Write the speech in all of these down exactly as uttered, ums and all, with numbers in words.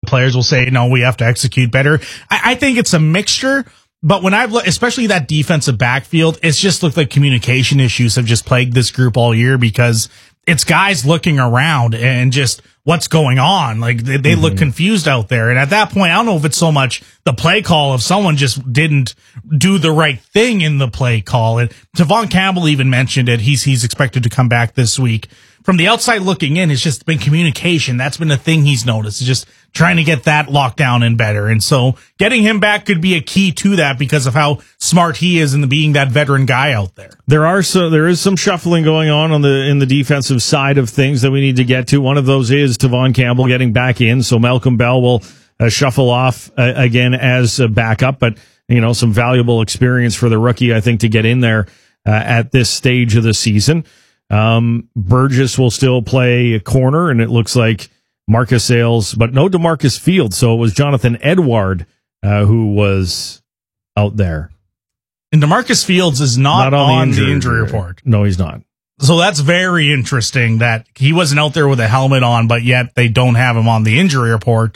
players will say, no, we have to execute better. I, I think it's a mixture. But when I've looked, especially that defensive backfield, it's just looked like communication issues have just plagued this group all year because it's guys looking around and just what's going on. Like they, they mm-hmm. look confused out there. And at that point, I don't know if it's so much the play call if someone just didn't do the right thing in the play call. And Tevon Campbell even mentioned it. He's, he's expected to come back this week. From the outside looking in, it's just been communication. That's been a thing he's noticed. It's just trying to get that locked down and better. And so getting him back could be a key to that because of how smart he is in the being that veteran guy out there. There are so there is some shuffling going on on the in the defensive side of things that we need to get to. One of those is Tevon Campbell getting back in, so Malcolm Bell will uh, shuffle off uh, again as a backup. But you know, some valuable experience for the rookie, I think, to get in there uh, at this stage of the season. Um, Burgess will still play a corner, and it looks like Marcus Sayles, but no DeMarcus Fields. So it was Jonathan Edward uh, who was out there. And DeMarcus Fields is not, not on, on the, injury, the injury report. No, he's not. So that's very interesting that he wasn't out there with a helmet on, but yet they don't have him on the injury report.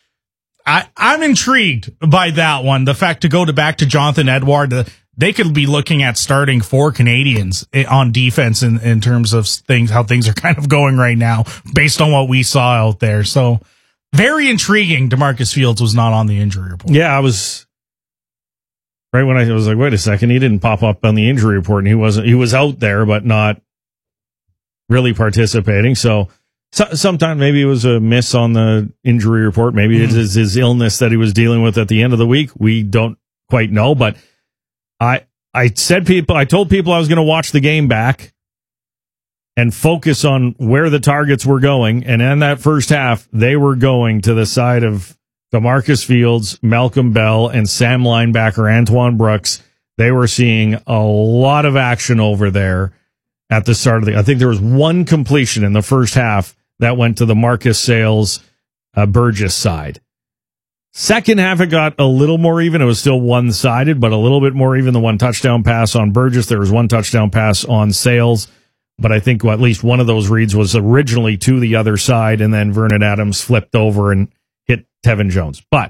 I, I'm intrigued by that one. The fact to go to back to Jonathan Edward, the, they could be looking at starting four Canadians on defense in, in terms of things, how things are kind of going right now based on what we saw out there. So very intriguing. DeMarcus Fields was not on the injury report. Yeah, I was right when I was like, wait a second, he didn't pop up on the injury report and he wasn't, he was out there, but not really participating. So, so sometime maybe it was a miss on the injury report. Maybe mm-hmm. it is his illness that he was dealing with at the end of the week. We don't quite know, but I I said people I told people I was going to watch the game back and focus on where the targets were going, and in that first half they were going to the side of DeMarcus Fields, Malcolm Bell, and Sam linebacker Antoine Brooks. They were seeing a lot of action over there at the start of the. I think there was one completion in the first half that went to the Marcus Sayles uh, Burgess side. Second half, it got a little more even. It was still one-sided, but a little bit more even. The one touchdown pass on Burgess. There was one touchdown pass on Sayles, but I think well, at least one of those reads was originally to the other side, and then Vernon Adams flipped over and hit Tevin Jones. But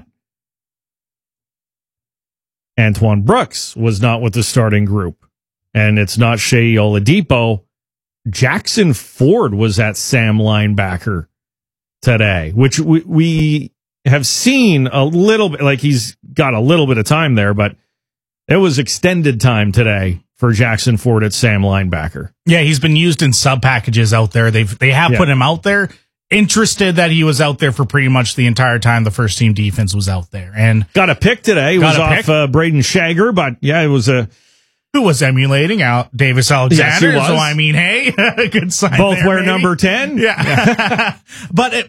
Antoine Brooks was not with the starting group, and it's not Shea Oladipo. Jackson Ford was at Sam linebacker today, which we... we have seen a little bit, like he's got a little bit of time there, but it was extended time today for Jackson Ford at Sam linebacker. Yeah, he's been used in sub packages out there. They've they have yeah. put him out there. Interested that he was out there for pretty much the entire time the first team defense was out there, and got a pick today. It was off uh, Braden Shager, but yeah, it was a who was emulating out Davis Alexander. Yes, so I mean, hey, good sign. Both there, wear maybe. number ten. Yeah, yeah. But it.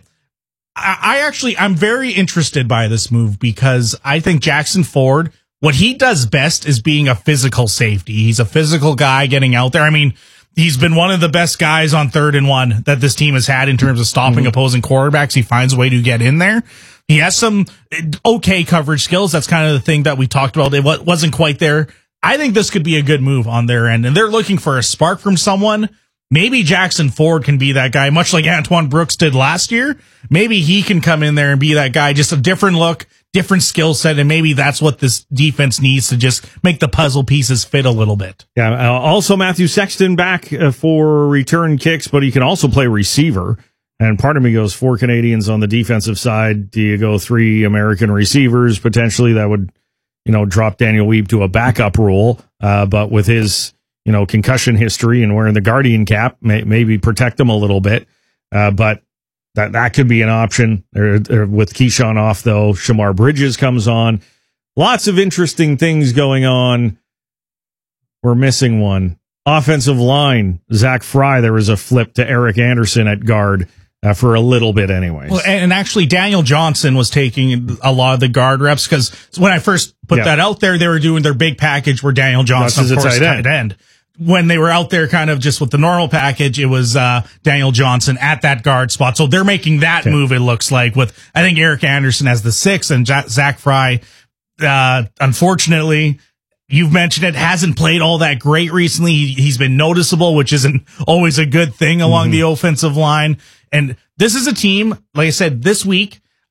I actually, I'm very interested by this move because I think Jackson Ford, what he does best is being a physical safety. He's a physical guy getting out there. I mean, he's been one of the best guys on third and one that this team has had in terms of stopping mm-hmm. opposing quarterbacks. He finds a way to get in there. He has some okay coverage skills. That's kind of the thing that we talked about. It wasn't quite there. I think this could be a good move on their end, and they're looking for a spark from someone. Maybe Jackson Ford can be that guy, much like Antoine Brooks did last year. Maybe he can come in there and be that guy, just a different look, different skill set, and maybe that's what this defense needs to just make the puzzle pieces fit a little bit. Yeah. Uh, also, Matthew Sexton back uh, for return kicks, but he can also play receiver. And part of me goes, four Canadians on the defensive side. Do you go three American receivers? Potentially that would, you know, drop Daniel Weeb to a backup role. Uh, but with his, you know, concussion history and wearing the Guardian cap, may, maybe protect him a little bit. Uh, but that that could be an option. Or, or with Keyshawn off, though, Shamar Bridges comes on. Lots of interesting things going on. We're missing one. Offensive line, Zach Fry, there was a flip to Eric Anderson at guard uh, for a little bit anyways. Well, and actually, Daniel Johnson was taking a lot of the guard reps because when I first put yeah. that out there, they were doing their big package where Daniel Johnson, of course, tight end. Tight end. When they were out there kind of just with the normal package, it was uh, Daniel Johnson at that guard spot. So they're making that okay. move, it looks like, with, I think, Eric Anderson as the six and J- Zach Fry, uh, unfortunately, you've mentioned it, hasn't played all that great recently. He, he's been noticeable, which isn't always a good thing along mm-hmm. the offensive line. And this is a team, like I said, this week,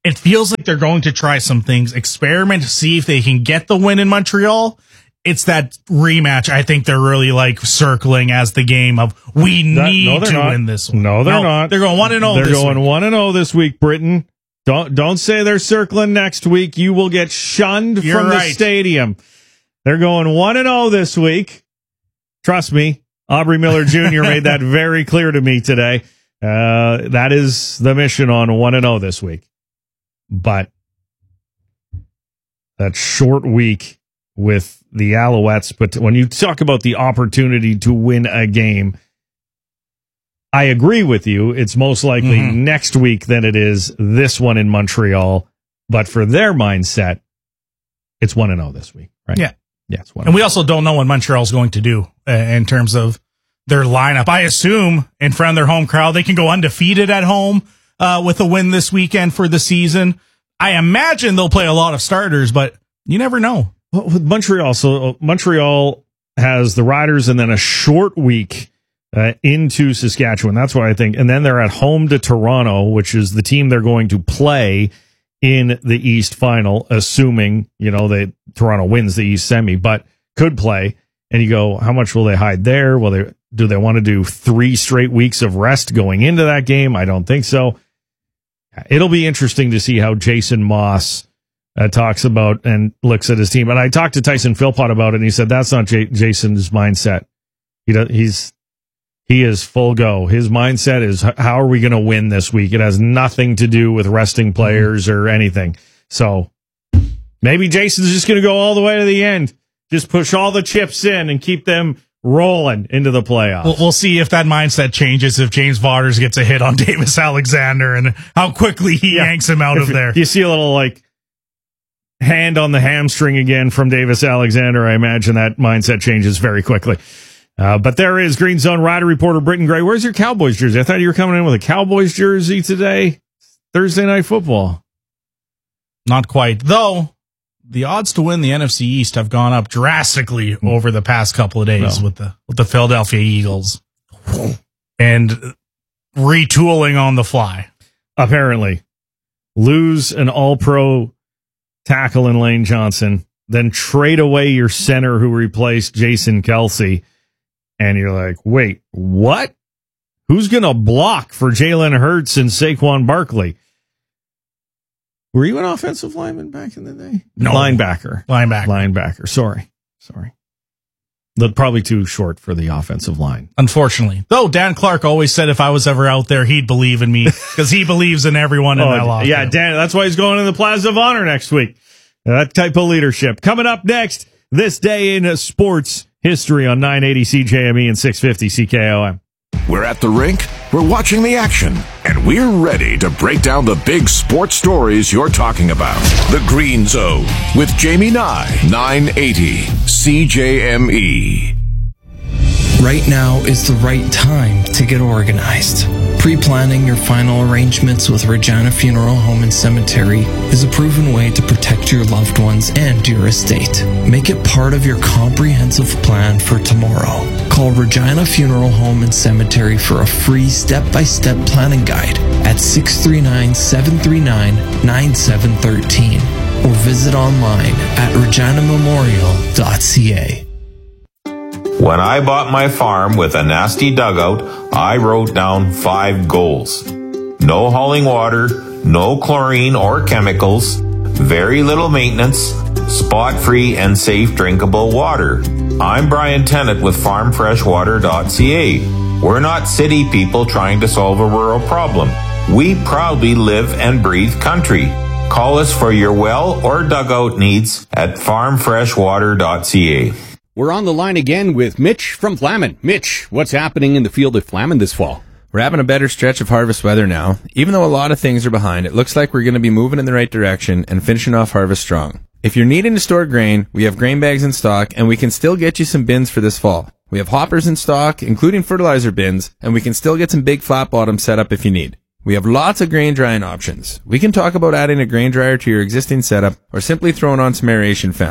it feels like they're going to try some things, experiment, see if they can get the win in Montreal. It's that rematch I think they're really like circling as the game of we need that, no, to not. win this one. No, they're no, not. They're going one and oh. They're going one and oh this week, Britain. Don't don't say they're circling next week. You will get shunned You're from right. the stadium. They're going one and oh this week. Trust me, Aubrey Miller Junior made that very clear to me today. Uh, that is the mission on one and oh this week. But that short week with the Alouettes, but when you talk about the opportunity to win a game, I agree with you. It's most likely mm-hmm. next week than it is this one in Montreal. But for their mindset, it's one and oh this week, right? Yeah. Yeah, it's one. And we also don't know what Montreal's going to do uh, in terms of their lineup. I assume in front of their home crowd, they can go undefeated at home uh, with a win this weekend for the season. I imagine they'll play a lot of starters, but you never know. Well, with Montreal, so Montreal has the Riders and then a short week uh, into Saskatchewan. That's why I think. And then they're at home to Toronto, which is the team they're going to play in the East final, assuming, you know, that Toronto wins the East semi, but could play. And you go, how much will they hide there? Will they, do they want to do three straight weeks of rest going into that game? I don't think so. It'll be interesting to see how Jason Moss uh, talks about and looks at his team. And I talked to Tyson Philpott about it, and he said that's not J- Jason's mindset. He does, he's he is full go. His mindset is, how are we going to win this week? It has nothing to do with resting players or anything. So maybe Jason's just going to go all the way to the end. Just push all the chips in and keep them rolling into the playoffs. We'll, we'll see if that mindset changes if James Waters gets a hit on Davis Alexander and how quickly he yeah. yanks him out if of there. You see a little like hand on the hamstring again from Davis Alexander. I imagine that mindset changes very quickly. Uh, but there is Green Zone Rider reporter Britton Gray. Where's your Cowboys jersey? I thought you were coming in with a Cowboys jersey today. Thursday Night Football. Not quite. Though, the odds to win the N F C East have gone up drastically over the past couple of days no. with the with the Philadelphia Eagles. And retooling on the fly. Apparently. Lose an all-pro tackle in Lane Johnson, then trade away your center who replaced Jason Kelce. And you're like, wait, what? Who's going to block for Jalen Hurts and Saquon Barkley? Were you an offensive lineman back in the day? No. Linebacker. Linebacker. Linebacker. Sorry. Sorry. But probably too short for the offensive line. Unfortunately. Though Dan Clark always said if I was ever out there, he'd believe in me because he believes in everyone in oh, that locker. Yeah, Dan, that's why he's going in the Plaza of Honor next week. That type of leadership. Coming up next, this day in sports history on nine eighty C J M E and six fifty C K O M. We're at the rink, we're watching the action, and we're ready to break down the big sports stories you're talking about. The Green Zone with Jamie Nye, nine eighty C J M E. Right now is the right time to get organized. Pre-planning your final arrangements with Regina Funeral Home and Cemetery is a proven way to protect your loved ones and your estate. Make it part of your comprehensive plan for tomorrow. Call Regina Funeral Home and Cemetery for a free step-by-step planning guide at six three nine, seven three nine, nine seven one three or visit online at regina memorial dot c a. When I bought my farm with a nasty dugout, I wrote down five goals. No hauling water, no chlorine or chemicals, very little maintenance, spot-free and safe drinkable water. I'm Brian Tennant with farm fresh water dot c a. We're not city people trying to solve a rural problem. We proudly live and breathe country. Call us for your well or dugout needs at farm fresh water dot c a. We're on the line again with Mitch from Flamin. Mitch, what's happening in the field at Flamin this fall? We're having a better stretch of harvest weather now. Even though a lot of things are behind, it looks like we're going to be moving in the right direction and finishing off harvest strong. If you're needing to store grain, we have grain bags in stock, and we can still get you some bins for this fall. We have hoppers in stock, including fertilizer bins, and we can still get some big flat bottoms set up if you need. We have lots of grain drying options. We can talk about adding a grain dryer to your existing setup or simply throwing on some aeration fans.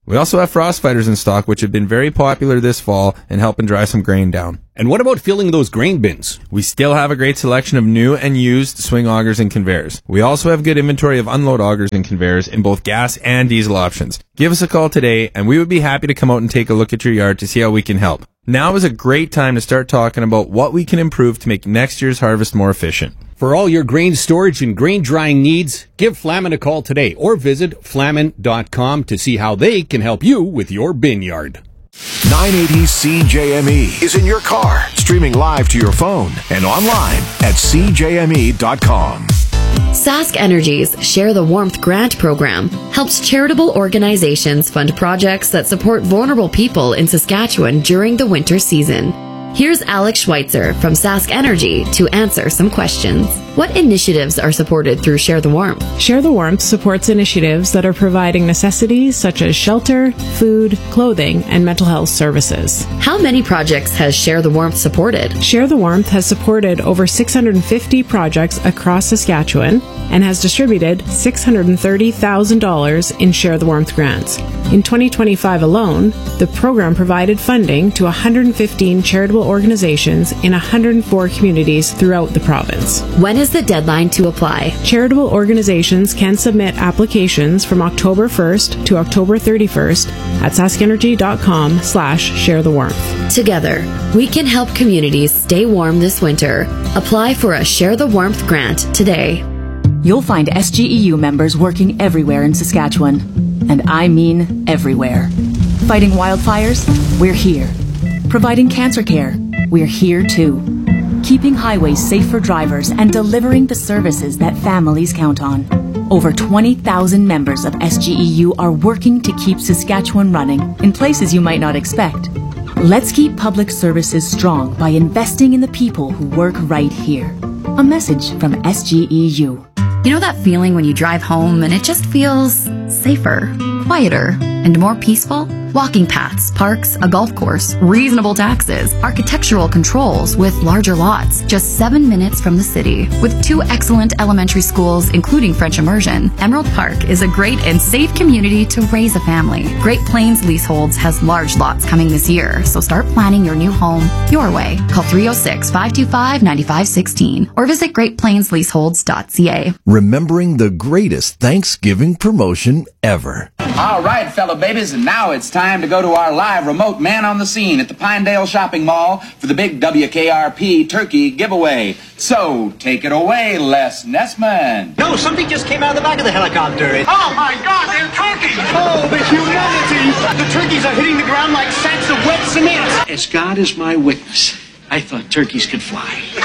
We also have frost fighters in stock, which have been very popular this fall and helping dry some grain down. And what about filling those grain bins? We still have a great selection of new and used swing augers and conveyors. We also have good inventory of unload augers and conveyors in both gas and diesel options. Give us a call today and we would be happy to come out and take a look at your yard to see how we can help. Now is a great time to start talking about what we can improve to make next year's harvest more efficient. For all your grain storage and grain drying needs, give Flamin a call today or visit flamin dot com to see how they can help you with your bin yard. nine eighty C J M E is in your car, streaming live to your phone and online at c j m e dot com. Sask Energy's Share the Warmth grant program helps charitable organizations fund projects that support vulnerable people in Saskatchewan during the winter season. Here's Alex Schweitzer from Sask Energy to answer some questions. What initiatives are supported through Share the Warmth? Share the Warmth supports initiatives that are providing necessities such as shelter, food, clothing, and mental health services. How many projects has Share the Warmth supported? Share the Warmth has supported over six hundred fifty projects across Saskatchewan and has distributed six hundred thirty thousand dollars in Share the Warmth grants. In twenty twenty-five alone, the program provided funding to one hundred fifteen charitable organizations in one hundred four communities throughout the province. When is the deadline to apply? Charitable organizations can submit applications from October first to October thirty-first at saskenergy dot com slash share the warmth. Together, we can help communities stay warm this winter. Apply for a Share the Warmth grant today. You'll find S G E U members working everywhere in Saskatchewan. And I mean everywhere. Fighting wildfires? We're here. Providing cancer care? We're here too. Keeping highways safe for drivers and delivering the services that families count on. Over twenty thousand members of S G E U are working to keep Saskatchewan running in places you might not expect. Let's keep public services strong by investing in the people who work right here. A message from S G E U. You know that feeling when you drive home and it just feels safer, quieter, and more peaceful? Walking paths, parks, a golf course, reasonable taxes, architectural controls with larger lots, just seven minutes from the city. With two excellent elementary schools, including French immersion, Emerald Park is a great and safe community to raise a family. Great Plains Leaseholds has large lots coming this year, so start planning your new home your way. Call three oh six, five two five, nine five one six or visit great plains leaseholds dot c a. Remembering the greatest Thanksgiving promotion ever. All right, fellow babies, and now it's time to go to our live remote man on the scene at the Pinedale Shopping Mall for the big W K R P turkey giveaway. So, take it away, Les Nessman. No, something just came out of the back of the helicopter. It- oh my God, they're turkeys! Oh, the humanity! The turkeys are hitting the ground like sacks of wet cement. As God is my witness, I thought turkeys could fly.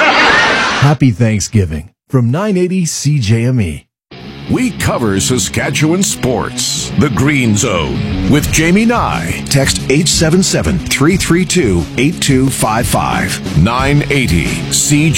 Happy Thanksgiving from nine eighty C J M E. We cover Saskatchewan sports. The Green Zone with Jamie Nye. Text eight seven seven, three three two, eight two five five. nine eighty C J M E.